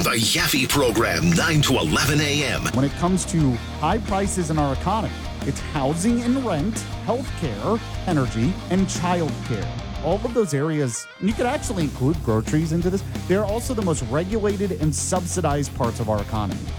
The Yaffe Program, 9 to 11 a.m. When it comes to high prices in our economy, it's housing and rent, healthcare, energy, and childcare. All of those areas, and you could actually include groceries into this, they're also the most regulated and subsidized parts of our economy.